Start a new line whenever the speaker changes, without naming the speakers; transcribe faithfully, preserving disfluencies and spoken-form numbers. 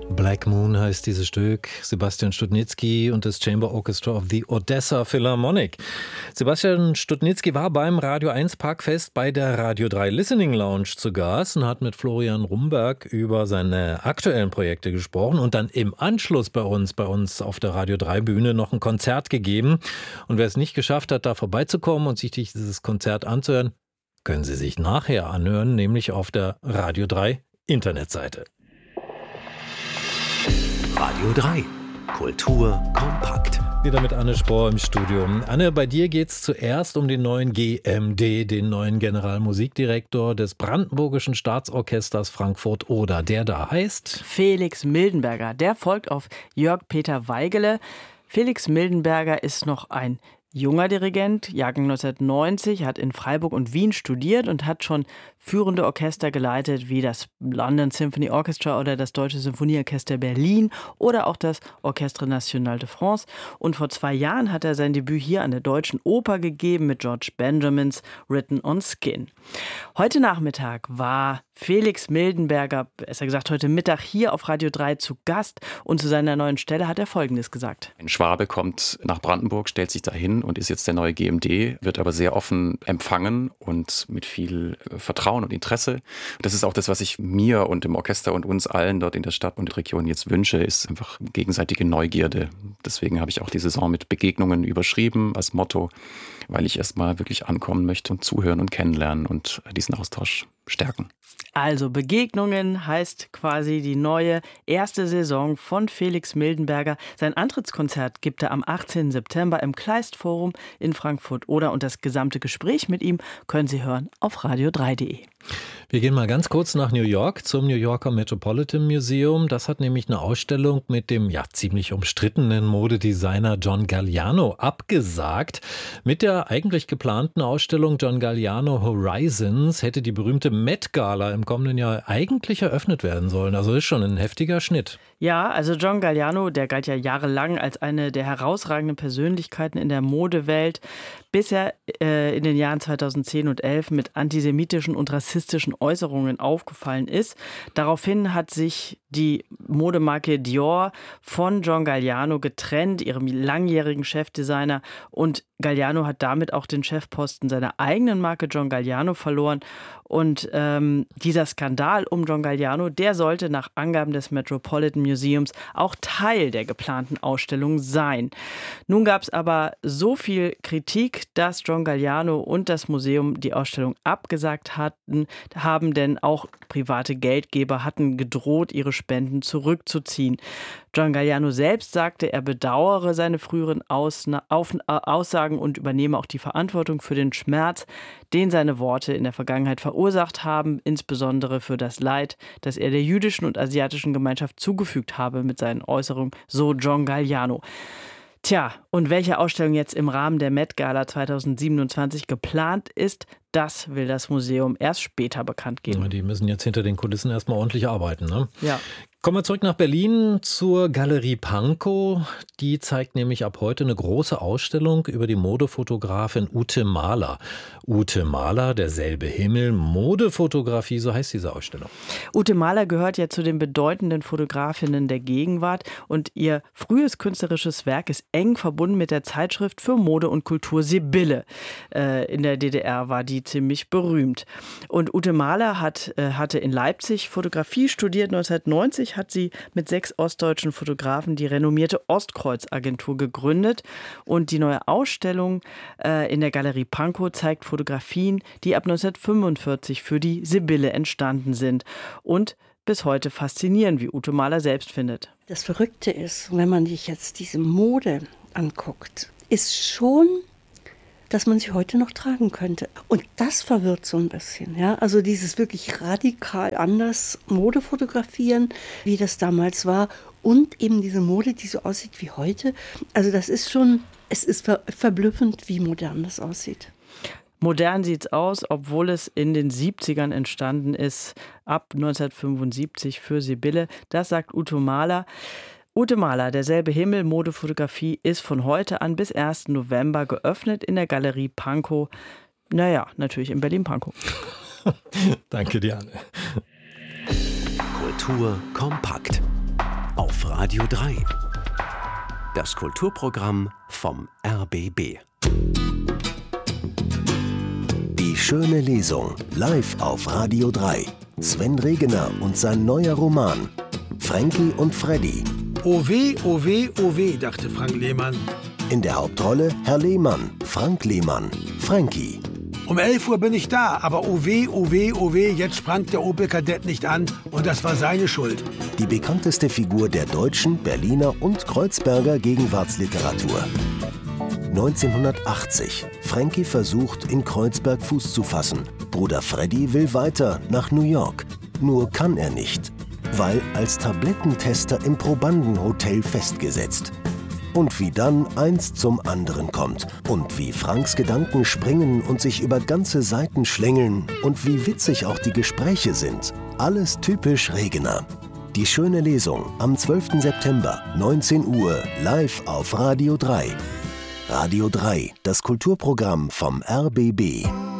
Black Moon heißt dieses Stück. Sebastian Studnitzky und das Chamber Orchestra of the Odessa Philharmonic. Sebastian Studnitzky war beim Radio eins Parkfest bei der Radio drei Listening Lounge zu Gast und hat mit Florian Rumberg über seine aktuellen Projekte gesprochen und dann im Anschluss bei uns, bei uns auf der Radio drei Bühne noch ein Konzert gegeben. Und wer es nicht geschafft hat, da vorbeizukommen und sich dieses Konzert anzuhören, können Sie sich nachher anhören, nämlich auf der Radio drei Internetseite.
Radio drei. Kultur kompakt.
Wieder mit Anne Spohr im Studio. Anne, bei dir geht es zuerst um den neuen G M D, den neuen Generalmusikdirektor des Brandenburgischen Staatsorchesters Frankfurt-Oder. Der da heißt?
Felix Mildenberger. Der folgt auf Jörg-Peter Weigele. Felix Mildenberger ist noch ein junger Dirigent, Jahrgang neunzehnhundertneunzig, hat in Freiburg und Wien studiert und hat schon führende Orchester geleitet, wie das London Symphony Orchestra oder das Deutsche Symphonieorchester Berlin oder auch das Orchestre National de France. Und vor zwei Jahren hat er sein Debüt hier an der Deutschen Oper gegeben mit George Benjamins Written on Skin. Heute Nachmittag war Felix Mildenberger, besser gesagt heute Mittag, hier auf Radio drei zu Gast und zu seiner neuen Stelle hat er Folgendes gesagt.
Ein Schwabe kommt nach Brandenburg, stellt sich dahin und ist jetzt der neue G M D, wird aber sehr offen empfangen und mit viel Vertrauen und Interesse. Das ist auch das, was ich mir und dem Orchester und uns allen dort in der Stadt und der Region jetzt wünsche, ist einfach gegenseitige Neugierde. Deswegen habe ich auch die Saison mit Begegnungen überschrieben als Motto, weil ich erstmal wirklich ankommen möchte und zuhören und kennenlernen und diesen Austausch stärken.
Also Begegnungen heißt quasi die neue erste Saison von Felix Mildenberger. Sein Antrittskonzert gibt er am achtzehnten September im Kleist Forum in Frankfurt-Oder und das gesamte Gespräch mit ihm können Sie hören auf radio drei punkt de.
Wir gehen mal ganz kurz nach New York zum New Yorker Metropolitan Museum. Das hat nämlich eine Ausstellung mit dem ja ziemlich umstrittenen Modedesigner John Galliano abgesagt. Mit der eigentlich geplanten Ausstellung John Galliano Horizons hätte die berühmte Met Gala im kommenden Jahr eigentlich eröffnet werden sollen. Also ist schon ein heftiger Schnitt.
Ja, also John Galliano, der galt ja jahrelang als eine der herausragenden Persönlichkeiten in der Modewelt, bis er äh, in den Jahren zweitausendzehn und elf mit antisemitischen und rassistischen Äußerungen aufgefallen ist. Daraufhin hat sich die Modemarke Dior von John Galliano getrennt, ihrem langjährigen Chefdesigner, und Galliano hat damit auch den Chefposten seiner eigenen Marke John Galliano verloren. Und ähm, dieser Skandal um John Galliano, der sollte nach Angaben des Metropolitan Museums auch Teil der geplanten Ausstellung sein. Nun gab es aber so viel Kritik, dass John Galliano und das Museum die Ausstellung abgesagt hatten, haben, denn auch private Geldgeber hatten gedroht, ihre Spenden zurückzuziehen. John Galliano selbst sagte, er bedauere seine früheren Ausna- Auf- äh, Aussagen und übernehme auch die Verantwortung für den Schmerz, den seine Worte in der Vergangenheit verursacht haben, insbesondere für das Leid, das er der jüdischen und asiatischen Gemeinschaft zugefügt habe mit seinen Äußerungen, so John Galliano. Tja, und welche Ausstellung jetzt im Rahmen der Met Gala zweitausendsiebenundzwanzig geplant ist, das will das Museum erst später bekannt geben.
Die müssen jetzt hinter den Kulissen erstmal ordentlich arbeiten, ne?
Ja.
Kommen wir zurück nach Berlin zur Galerie Pankow. Die zeigt nämlich ab heute eine große Ausstellung über die Modefotografin Ute Mahler. Ute Mahler, derselbe Himmel, Modefotografie, so heißt diese Ausstellung.
Ute Mahler gehört ja zu den bedeutenden Fotografinnen der Gegenwart und ihr frühes künstlerisches Werk ist eng verbunden mit der Zeitschrift für Mode und Kultur Sibylle. Äh, in der D D R war die ziemlich berühmt. Und Ute Mahler hat, äh, hatte in Leipzig Fotografie studiert. neunzehnhundertneunzig hat sie mit sechs ostdeutschen Fotografen die renommierte Ostkreuz-Agentur gegründet. Und die neue Ausstellung äh, in der Galerie Pankow zeigt Fotografien, die ab neunzehnhundertfünfundvierzig für die Sibylle entstanden sind und bis heute faszinieren, wie Ute Mahler selbst findet.
Das Verrückte ist, wenn man sich jetzt diese Mode anguckt, ist schon, dass man sie heute noch tragen könnte. Und das verwirrt so ein bisschen. Ja? Also dieses wirklich radikal anders Mode fotografieren, wie das damals war. Und eben diese Mode, die so aussieht wie heute. Also das ist schon, es ist ver- verblüffend, wie modern das aussieht.
Modern sieht's aus, obwohl es in den siebzigern entstanden ist, ab neunzehnhundertfünfundsiebzig für Sibylle. Das sagt Ute Mahler. Ute Mahler, derselbe Himmel, Modefotografie, ist von heute an bis ersten November geöffnet in der Galerie Pankow. Naja, natürlich in Berlin-Pankow.
Danke dir, Anne.
Kultur kompakt. auf Radio drei. Das Kulturprogramm vom R B B. Die schöne Lesung, live auf Radio drei. Sven Regener und sein neuer Roman. Frankie und Freddy.
Oh weh, oh weh, oh weh, dachte Frank Lehmann.
In der Hauptrolle Herr Lehmann, Frank Lehmann, Frankie.
Um elf Uhr bin ich da, aber oh weh, oh weh, oh weh, jetzt sprang der Opel Kadett nicht an und das war seine Schuld.
Die bekannteste Figur der deutschen, Berliner und Kreuzberger Gegenwartsliteratur. neunzehnhundertachtzig. Frankie versucht, in Kreuzberg Fuß zu fassen. Bruder Freddy will weiter nach New York. Nur kann er nicht, weil als Tablettentester im Probandenhotel festgesetzt. Und wie dann eins zum anderen kommt. Und wie Franks Gedanken springen und sich über ganze Seiten schlängeln. Und wie witzig auch die Gespräche sind. Alles typisch Regener. Die schöne Lesung am zwölften September, neunzehn Uhr, live auf Radio drei. Radio drei, das Kulturprogramm vom R B B.